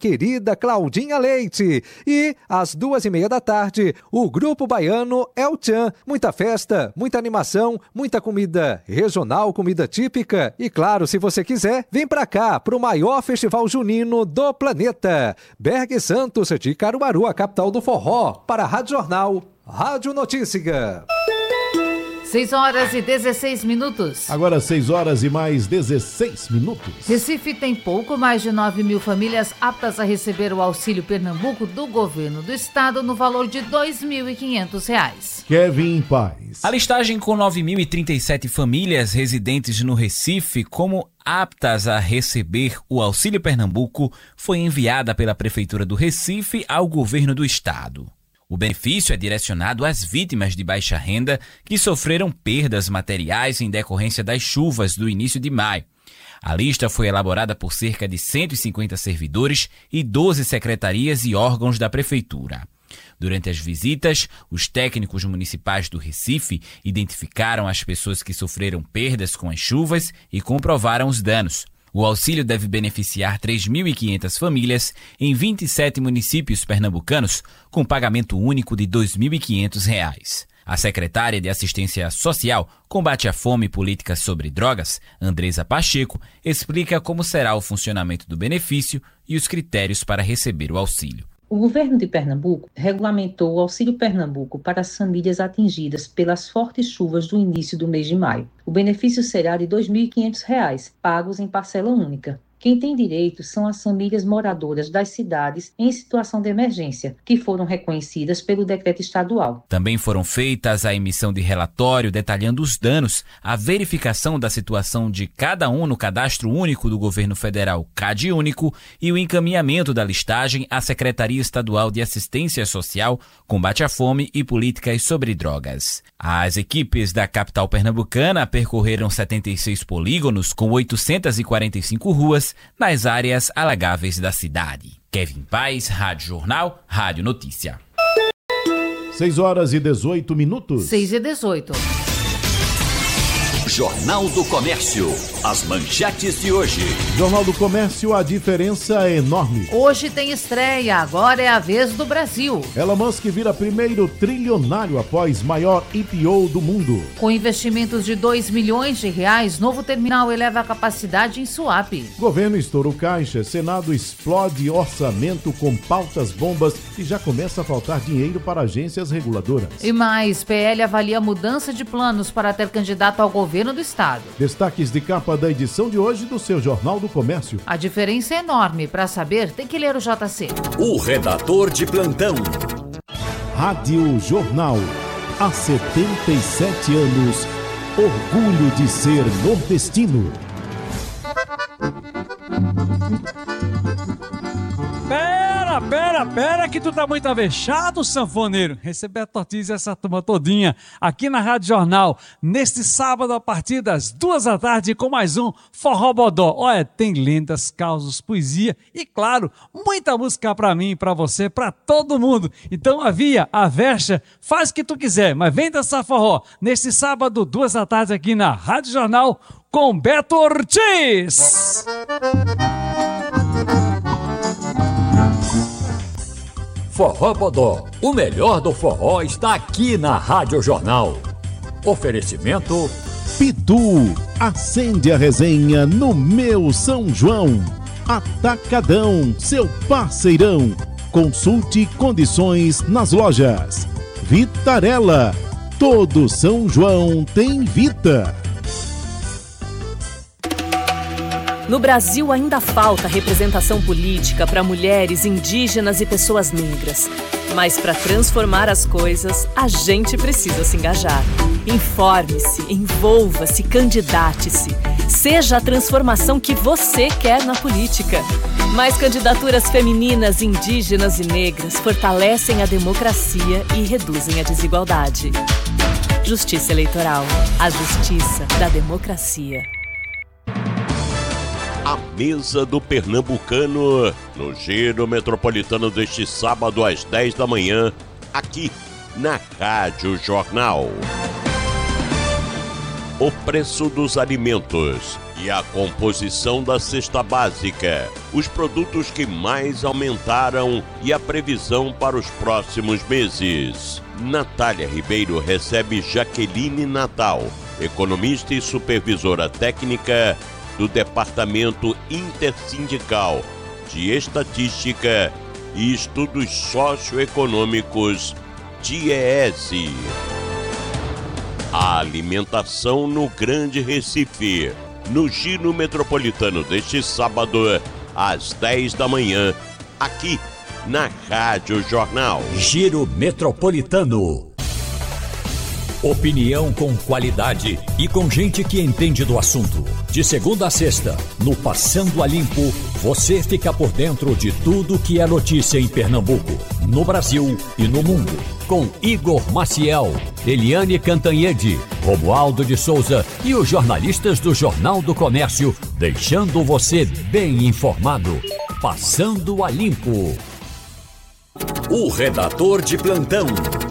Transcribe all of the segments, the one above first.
querida Claudinha Leite. E às 2:30 da tarde, o Grupo Baiano El Chan. Muita festa, muita animação, muita comida regional, comida típica. E claro, se você quiser, vem pra cá, pro maior festival junino do planeta. Bergue Santos de Caruaru, a capital do forró. Para a Rádio Jornal, Rádio Notícia. 6h16. Agora 6h mais 16. Recife tem pouco mais de 9.000 famílias aptas a receber o Auxílio Pernambuco do governo do estado no valor de R$ 2.500. Kevin Paz. A listagem com 9.037 famílias residentes no Recife como aptas a receber o Auxílio Pernambuco foi enviada pela Prefeitura do Recife ao governo do estado. O benefício é direcionado às vítimas de baixa renda que sofreram perdas materiais em decorrência das chuvas do início de maio. A lista foi elaborada por cerca de 150 servidores e 12 secretarias e órgãos da Prefeitura. Durante as visitas, os técnicos municipais do Recife identificaram as pessoas que sofreram perdas com as chuvas e comprovaram os danos. O auxílio deve beneficiar 3.500 famílias em 27 municípios pernambucanos, com pagamento único de R$ 2.500. A secretária de Assistência Social, Combate à Fome e Políticas sobre Drogas, Andresa Pacheco, explica como será o funcionamento do benefício e os critérios para receber o auxílio. O governo de Pernambuco regulamentou o Auxílio Pernambuco para as famílias atingidas pelas fortes chuvas do início do mês de maio. O benefício será de R$ 2.500, pagos em parcela única. Quem tem direito são as famílias moradoras das cidades em situação de emergência, que foram reconhecidas pelo decreto estadual. Também foram feitas a emissão de relatório detalhando os danos, a verificação da situação de cada um no Cadastro Único do Governo Federal, CadÚnico, e o encaminhamento da listagem à Secretaria Estadual de Assistência Social, Combate à Fome e Políticas sobre Drogas. As equipes da capital pernambucana percorreram 76 polígonos com 845 ruas, nas áreas alagáveis da cidade. Kevin Paz, Rádio Jornal, Rádio Notícia. 6h18. 6h18. Jornal do Comércio. As manchetes de hoje. Jornal do Comércio, a diferença é enorme. Hoje tem estreia, agora é a vez do Brasil. Elon Musk vira primeiro trilionário após maior IPO do mundo. Com investimentos de R$2 milhões, novo terminal eleva a capacidade em Suape. Governo estoura o caixa, Senado explode orçamento com pautas bombas e já começa a faltar dinheiro para agências reguladoras. E mais, PL avalia mudança de planos para ter candidato ao governo do estado. Destaques de capa da edição de hoje do seu Jornal do Comércio. A diferença é enorme. Para saber, tem que ler o JC. O redator de plantão. Rádio Jornal. Há 77 anos. Orgulho de ser nordestino. Pera, que tu tá muito avexado, sanfoneiro. Receber a tortilha essa turma todinha aqui na Rádio Jornal, neste sábado a partir das 14h com mais um Forró Bodó. Olha, tem lendas, causos, poesia e, claro, muita música pra mim, pra você, pra todo mundo. Então avia, avexa, faz o que tu quiser, mas vem dançar forró neste sábado, 14h aqui na Rádio Jornal com Beto Ortiz. Forró Bodó, o melhor do forró está aqui na Rádio Jornal. Oferecimento Pitu, acende a resenha no meu São João. Atacadão, seu parceirão. Consulte condições nas lojas. Vitarella, todo São João tem Vita. No Brasil ainda falta representação política para mulheres, indígenas e pessoas negras. Mas para transformar as coisas, a gente precisa se engajar. Informe-se, envolva-se, candidate-se. Seja a transformação que você quer na política. Mais candidaturas femininas, indígenas e negras fortalecem a democracia e reduzem a desigualdade. Justiça Eleitoral. A justiça da democracia. A mesa do pernambucano no Giro Metropolitano deste sábado às 10 da manhã, aqui na Rádio Jornal. O preço dos alimentos e a composição da cesta básica, os produtos que mais aumentaram e a previsão para os próximos meses. Natália Ribeiro recebe Jaqueline Natal, economista e supervisora técnica do Departamento Intersindical de Estatística e Estudos Socioeconômicos, DIEESE. A alimentação no Grande Recife, no Giro Metropolitano deste sábado, às 10 da manhã, aqui na Rádio Jornal. Giro Metropolitano. Opinião com qualidade e com gente que entende do assunto. De segunda a sexta, no Passando a Limpo, você fica por dentro de tudo que é notícia em Pernambuco, no Brasil e no mundo. Com Igor Maciel, Eliane Cantanhede, Romualdo de Souza e os jornalistas do Jornal do Comércio, deixando você bem informado. Passando a Limpo. O redator de plantão.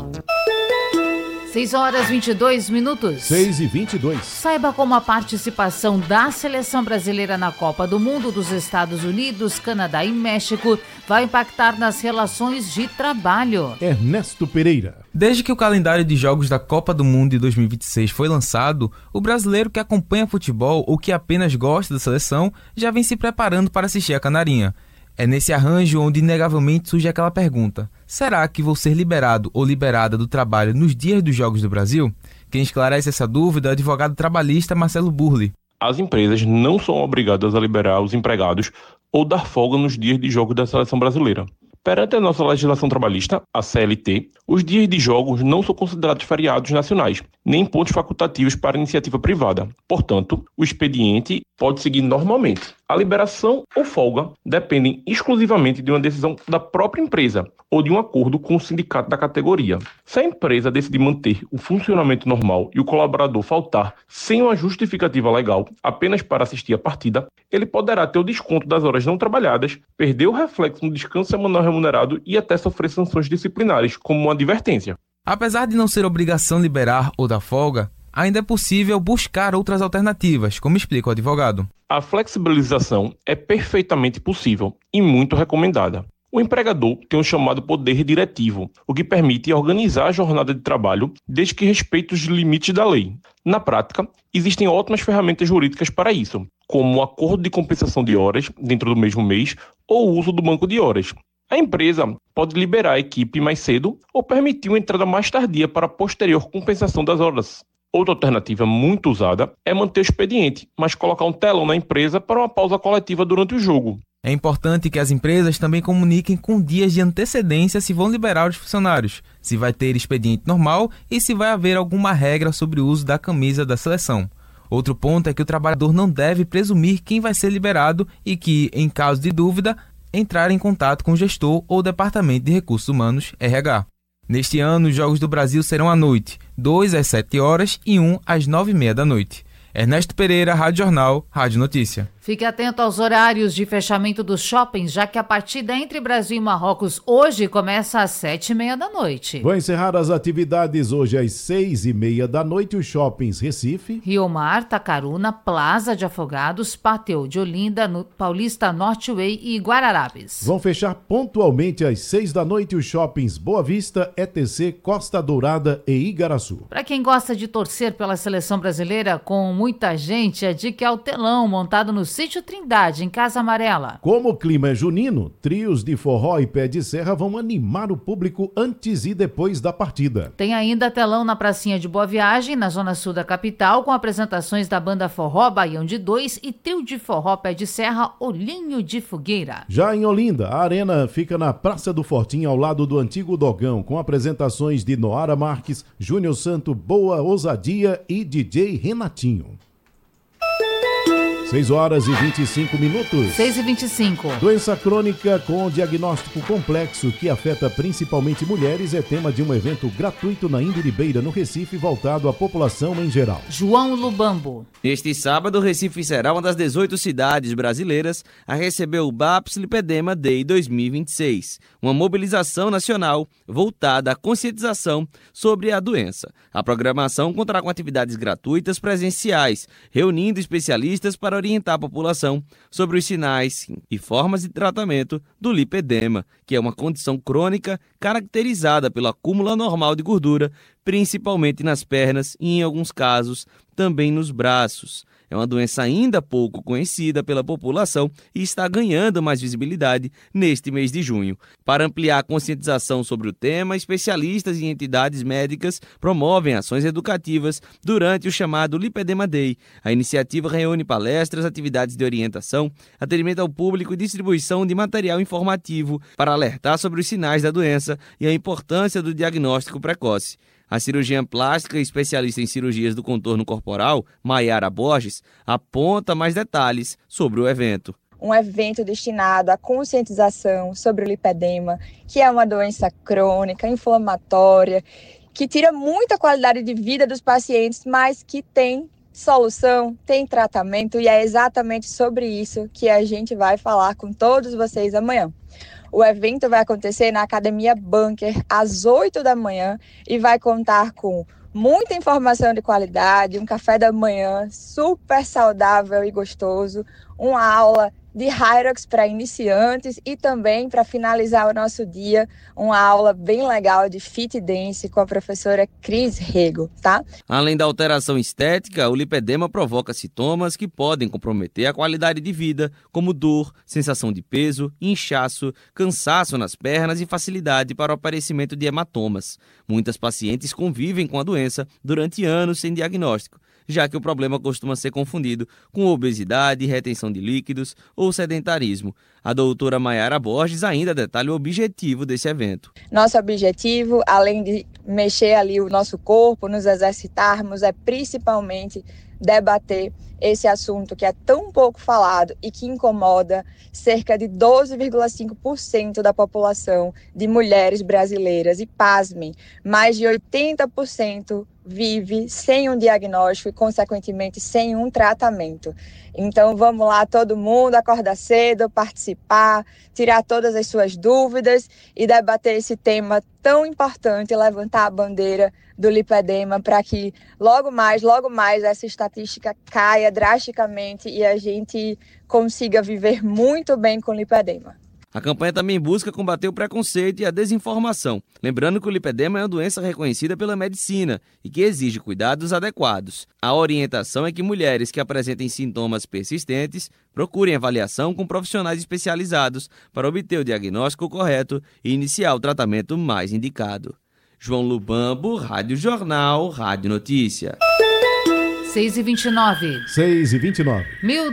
6h22. 6h22. Saiba como a participação da seleção brasileira na Copa do Mundo dos Estados Unidos, Canadá e México vai impactar nas relações de trabalho. Ernesto Pereira. Desde que o calendário de jogos da Copa do Mundo de 2026 foi lançado, o brasileiro que acompanha futebol ou que apenas gosta da seleção já vem se preparando para assistir a Canarinha. É nesse arranjo onde inegavelmente surge aquela pergunta: será que vou ser liberado ou liberada do trabalho nos dias dos Jogos do Brasil? Quem esclarece essa dúvida é o advogado trabalhista Marcelo Burli. As empresas não são obrigadas a liberar os empregados ou dar folga nos dias de jogos da seleção brasileira. Perante a nossa legislação trabalhista, a CLT, os dias de jogos não são considerados feriados nacionais, nem pontos facultativos para iniciativa privada. Portanto, o expediente pode seguir normalmente. A liberação ou folga dependem exclusivamente de uma decisão da própria empresa ou de um acordo com o sindicato da categoria. Se a empresa decidir manter o funcionamento normal e o colaborador faltar sem uma justificativa legal apenas para assistir a partida, ele poderá ter o desconto das horas não trabalhadas, perder o reflexo no descanso semanal remunerado e até sofrer sanções disciplinares, como uma advertência. Apesar de não ser obrigação liberar ou dar folga, ainda é possível buscar outras alternativas, como explica o advogado. A flexibilização é perfeitamente possível e muito recomendada. O empregador tem um chamado poder diretivo, o que permite organizar a jornada de trabalho desde que respeite os limites da lei. Na prática, existem ótimas ferramentas jurídicas para isso, como o acordo de compensação de horas dentro do mesmo mês ou o uso do banco de horas. A empresa pode liberar a equipe mais cedo ou permitir uma entrada mais tardia para a posterior compensação das horas. Outra alternativa muito usada é manter o expediente, mas colocar um telão na empresa para uma pausa coletiva durante o jogo. É importante que as empresas também comuniquem com dias de antecedência se vão liberar os funcionários, se vai ter expediente normal e se vai haver alguma regra sobre o uso da camisa da seleção. Outro ponto é que o trabalhador não deve presumir quem vai ser liberado e que, em caso de dúvida, entrar em contato com o gestor ou Departamento de Recursos Humanos, RH. Neste ano, os Jogos do Brasil serão à noite, 2 às 7 horas e 1 às 9h30 da noite. Ernesto Pereira, Rádio Jornal, Rádio Notícia. Fique atento aos horários de fechamento dos shoppings, já que a partida entre Brasil e Marrocos hoje começa às 7h30 da noite. Vão encerrar as atividades hoje às 6h30 da noite, os shoppings Recife, Rio Mar, Tacaruna, Plaza de Afogados, Pateu de Olinda, Paulista Northway e Guararapes. Vão fechar pontualmente às 6 da noite os shoppings Boa Vista, ETC, Costa Dourada e Igaraçu. Para quem gosta de torcer pela seleção brasileira com muita gente, a dica é o telão montado no Sítio Trindade, em Casa Amarela. Como o clima é junino, trios de forró e pé de serra vão animar o público antes e depois da partida. Tem ainda telão na Pracinha de Boa Viagem, na zona sul da capital, com apresentações da banda Forró Baião de 2 e trio de forró pé de serra Olhinho de Fogueira. Já em Olinda, a arena fica na Praça do Fortim, ao lado do antigo Dogão, com apresentações de Noara Marques, Júnior Santo, Boa Ousadia e DJ Renatinho. 6h25. 6h25. Doença crônica com diagnóstico complexo que afeta principalmente mulheres é tema de um evento gratuito na Imbiribeira, no Recife, voltado à população em geral. João Lubambo. Neste sábado, o Recife será uma das 18 cidades brasileiras a receber o BAPS Lipedema Day 2026, uma mobilização nacional voltada à conscientização sobre a doença. A programação contará com atividades gratuitas presenciais, reunindo especialistas para orientar a população sobre os sinais e formas de tratamento do lipedema, que é uma condição crônica caracterizada pelo acúmulo anormal de gordura, principalmente nas pernas e, em alguns casos, também nos braços. É uma doença ainda pouco conhecida pela população e está ganhando mais visibilidade neste mês de junho. Para ampliar a conscientização sobre o tema, especialistas e entidades médicas promovem ações educativas durante o chamado Lipedema Day. A iniciativa reúne palestras, atividades de orientação, atendimento ao público e distribuição de material informativo para alertar sobre os sinais da doença e a importância do diagnóstico precoce. A cirurgiã plástica e especialista em cirurgias do contorno corporal, Maiara Borges, aponta mais detalhes sobre o evento. Um evento destinado à conscientização sobre o lipedema, que é uma doença crônica, inflamatória, que tira muita qualidade de vida dos pacientes, mas que tem solução, tem tratamento, e é exatamente sobre isso que a gente vai falar com todos vocês amanhã. O evento vai acontecer na Academia Bunker, às 8 da manhã, e vai contar com muita informação de qualidade, um café da manhã super saudável e gostoso, uma aula de Hyrox para iniciantes e também, para finalizar o nosso dia, uma aula bem legal de Fit Dance com a professora Cris Rego, tá? Além da alteração estética, o lipedema provoca sintomas que podem comprometer a qualidade de vida, como dor, sensação de peso, inchaço, cansaço nas pernas e facilidade para o aparecimento de hematomas. Muitas pacientes convivem com a doença durante anos sem diagnóstico, já que o problema costuma ser confundido com obesidade, retenção de líquidos ou sedentarismo. A doutora Maiara Borges ainda detalha o objetivo desse evento. Nosso objetivo, além de mexer ali o nosso corpo, nos exercitarmos, é principalmente debater esse assunto que é tão pouco falado e que incomoda cerca de 12,5% da população de mulheres brasileiras. E pasmem, mais de 80% vive sem um diagnóstico e, consequentemente, sem um tratamento. Então, vamos lá, todo mundo, acordar cedo, participar, tirar todas as suas dúvidas e debater esse tema tão importante, levantar a bandeira do lipedema para que logo mais essa estatística caia drasticamente e a gente consiga viver muito bem com lipedema. A campanha também busca combater o preconceito e a desinformação, lembrando que o lipedema é uma doença reconhecida pela medicina e que exige cuidados adequados. A orientação é que mulheres que apresentem sintomas persistentes procurem avaliação com profissionais especializados para obter o diagnóstico correto e iniciar o tratamento mais indicado. João Lubambo, Rádio Jornal, Rádio Notícia. 6h29. 6h29.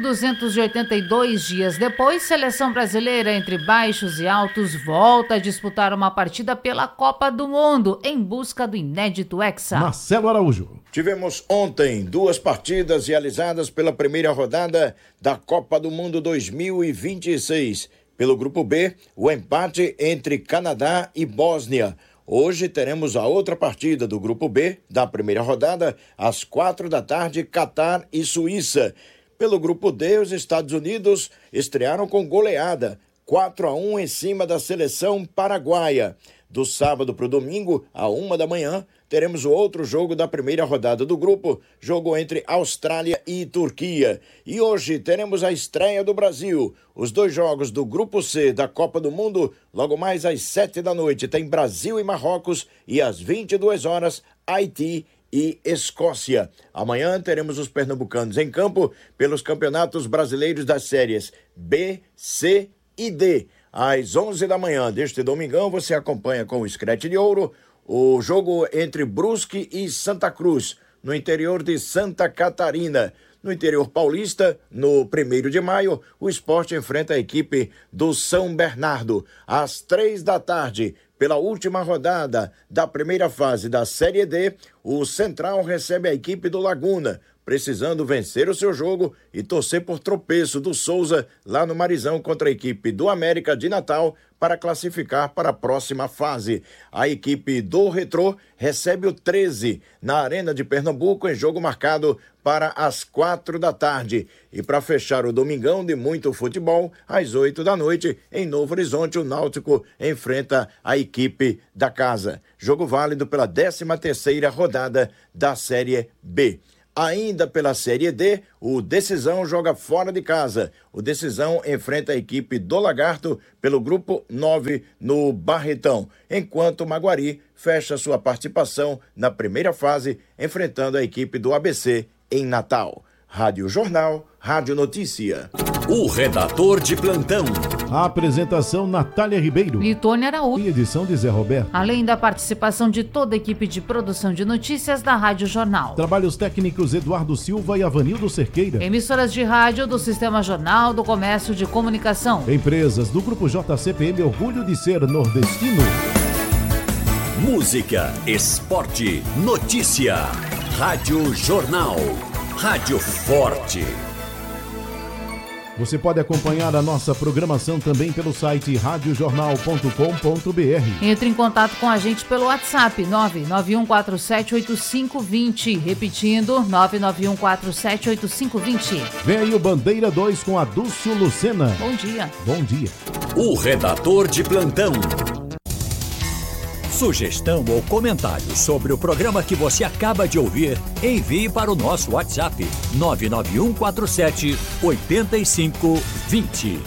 1.282 dias depois, seleção brasileira entre baixos e altos volta a disputar uma partida pela Copa do Mundo em busca do inédito Hexa. Marcelo Araújo. Tivemos ontem 2 partidas realizadas pela primeira rodada da Copa do Mundo 2026. Pelo Grupo B, o empate entre Canadá e Bósnia. Hoje teremos a outra partida do Grupo B, da primeira rodada, às 4 da tarde, Catar e Suíça. Pelo Grupo D, os Estados Unidos estrearam com goleada, 4-1 em cima da seleção paraguaia. Do sábado para o domingo, à 1 da manhã, teremos o outro jogo da primeira rodada do grupo, jogo entre Austrália e Turquia. E hoje teremos a estreia do Brasil. Os 2 jogos do Grupo C da Copa do Mundo, logo mais às 7 da noite, tem Brasil e Marrocos e às 22 horas, Haiti e Escócia. Amanhã teremos os pernambucanos em campo pelos campeonatos brasileiros das séries B, C e D. Às 11 da manhã deste domingão, você acompanha com o Scratch de Ouro o jogo entre Brusque e Santa Cruz, no interior de Santa Catarina. No interior paulista, no 1º de maio, o Sport enfrenta a equipe do São Bernardo. Às 3 da tarde, pela última rodada da primeira fase da Série D, o Central recebe a equipe do Laguna, precisando vencer o seu jogo e torcer por tropeço do Souza lá no Marizão contra a equipe do América de Natal para classificar para a próxima fase. A equipe do Retrô recebe o 13 na Arena de Pernambuco em jogo marcado para as 4 da tarde. E para fechar o domingão de muito futebol, às 8 da noite, em Novo Horizonte, o Náutico enfrenta a equipe da casa. Jogo válido pela 13ª rodada da Série B. Ainda pela Série D, o Decisão joga fora de casa. O Decisão enfrenta a equipe do Lagarto pelo Grupo 9 no Barretão, enquanto o Maguari fecha sua participação na primeira fase, enfrentando a equipe do ABC em Natal. Rádio Jornal, Rádio Notícia. O redator de plantão. A apresentação Natália Ribeiro. Litônia Araújo. E edição de Zé Roberto. Além da participação de toda a equipe de produção de notícias da Rádio Jornal. Trabalhos técnicos Eduardo Silva e Avanildo Cerqueira. Emissoras de rádio do Sistema Jornal do Comércio de Comunicação. Empresas do Grupo JCPM, orgulho de ser nordestino. Música, esporte, notícia. Rádio Jornal. Rádio Forte. Você pode acompanhar a nossa programação também pelo site radiojornal.com.br. Entre em contato com a gente pelo WhatsApp 991478520. Repetindo, 991478520. Vem aí o Bandeira 2 com Adúcio Lucena. Bom dia. Bom dia. O redator de plantão. Sugestão ou comentário sobre o programa que você acaba de ouvir, envie para o nosso WhatsApp 991478520.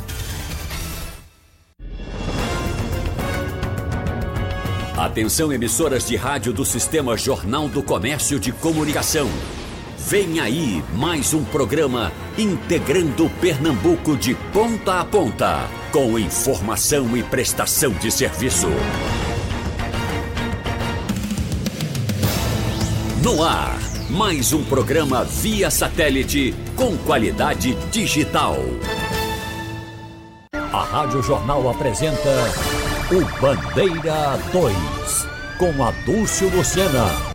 Atenção, emissoras de rádio do Sistema Jornal do Comércio de Comunicação. Vem aí mais um programa integrando Pernambuco de ponta a ponta, com informação e prestação de serviço. No ar, mais um programa via satélite com qualidade digital. A Rádio Jornal apresenta o Bandeira 2, com Adúcio Lucena.